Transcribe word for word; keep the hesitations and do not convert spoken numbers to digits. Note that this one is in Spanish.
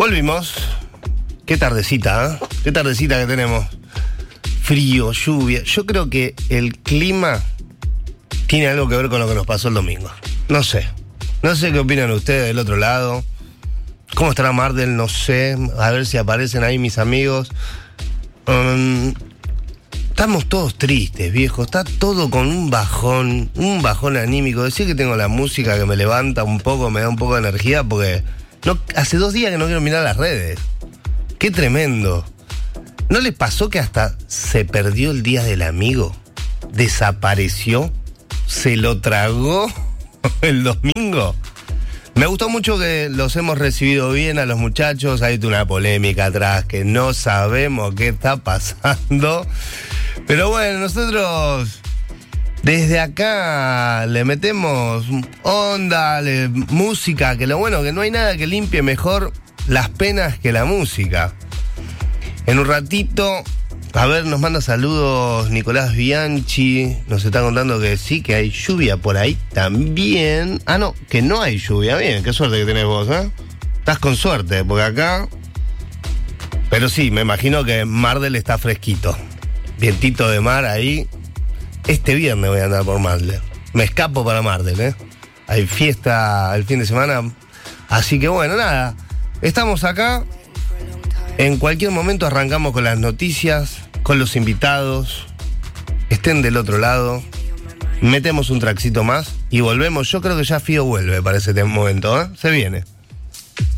Volvimos. Qué tardecita, ¿eh? Qué tardecita que tenemos. Frío, lluvia. Yo creo que el clima tiene algo que ver con lo que nos pasó el domingo. No sé. No sé qué opinan ustedes del otro lado. ¿Cómo estará Mardel? No sé. A ver si aparecen ahí mis amigos. Um, estamos todos tristes, viejo. Está todo con un bajón, un bajón anímico. Decir que tengo la música que me levanta un poco, me da un poco de energía, porque no, hace dos días que no quiero mirar las redes. Qué tremendo. ¿No les pasó que hasta se perdió el Día del Amigo? ¿Desapareció? ¿Se lo tragó el domingo? Me gustó mucho que los hemos recibido bien a los muchachos. Hay una polémica atrás que no sabemos qué está pasando. Pero bueno, nosotros desde acá le metemos onda, le, música, que lo bueno que no hay nada que limpie mejor las penas que la música. En un ratito, a ver, nos manda saludos Nicolás Bianchi, nos está contando que sí, que hay lluvia por ahí también. Ah, no, que no hay lluvia. Bien, qué suerte que tenés vos, ¿eh? Estás con suerte, porque acá... Pero sí, me imagino que Mardel está fresquito. Vientito de mar ahí. Este viernes voy a andar por Mardel. Me escapo para Mardel, ¿eh? Hay fiesta el fin de semana. Así que bueno, nada. Estamos acá. En cualquier momento arrancamos con las noticias, con los invitados. Estén del otro lado. Metemos un traxito más y volvemos. Yo creo que ya Fío vuelve para ese momento, ¿eh? Se viene.